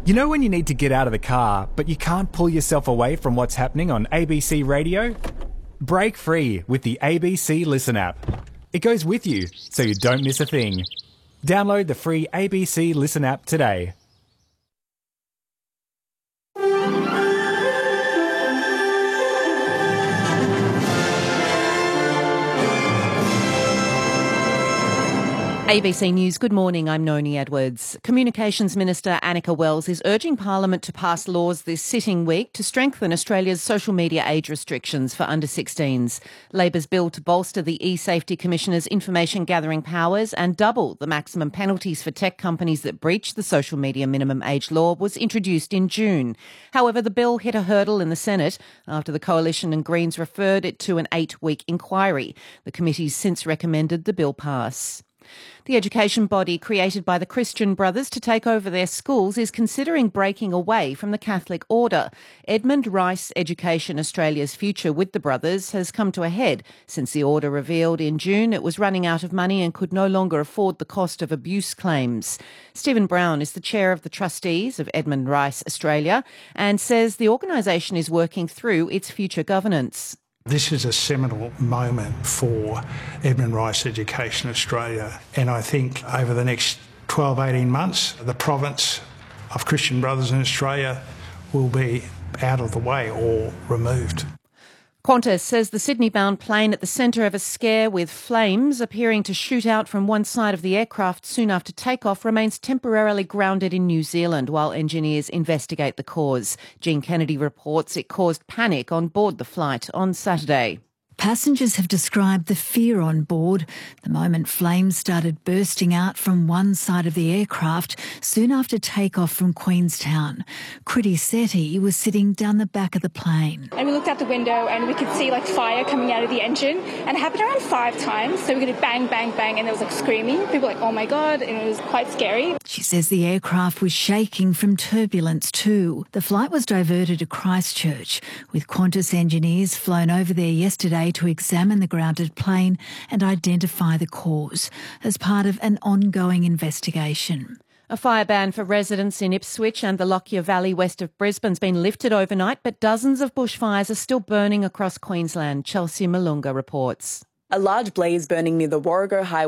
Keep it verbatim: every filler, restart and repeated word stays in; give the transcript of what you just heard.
You know when you need to get out of the car, but you can't pull yourself away from what's happening on A B C Radio? Break free with the A B C Listen app. It goes with you, so you don't miss a thing. Download the free A B C Listen app today. A B C News, good morning, I'm Noni Edwards. Communications Minister Annika Wells is urging Parliament to pass laws this sitting week to strengthen Australia's social media age restrictions for under sixteens. Labor's bill to bolster the eSafety Commissioner's information gathering powers and double the maximum penalties for tech companies that breach the social media minimum age law was introduced in June. However, the bill hit a hurdle in the Senate after the Coalition and Greens referred it to an eight-week inquiry. The committee's since recommended the bill pass. The education body created by the Christian Brothers to take over their schools is considering breaking away from the Catholic order. Edmund Rice Education Australia's future with the Brothers has come to a head since the order revealed in June it was running out of money and could no longer afford the cost of abuse claims. Stephen Brown is the chair of the trustees of Edmund Rice Australia and says the organisation is working through its future governance. This is a seminal moment for Edmund Rice Education Australia, and I think over the next twelve, eighteen months, the province of Christian Brothers in Australia will be out of the way or removed. Qantas says the Sydney-bound plane at the centre of a scare with flames appearing to shoot out from one side of the aircraft soon after takeoff remains temporarily grounded in New Zealand while engineers investigate the cause. Jean Kennedy reports it caused panic on board the flight on Saturday. Passengers have described the fear on board the moment flames started bursting out from one side of the aircraft soon after takeoff from Queenstown. Kriti Sethi was sitting down the back of the plane. And we looked out the window and we could see like fire coming out of the engine, and it happened around five times. So we could bang, bang, bang, and there was like screaming. People were like, oh my God, and it was quite scary. She says the aircraft was shaking from turbulence too. The flight was diverted to Christchurch, with Qantas engineers flown over there yesterday to examine the grounded plane and identify the cause as part of an ongoing investigation. A fire ban for residents in Ipswich and the Lockyer Valley west of Brisbane has been lifted overnight, but dozens of bushfires are still burning across Queensland. Chelsea Malunga reports. A large blaze burning near the Warrego Highway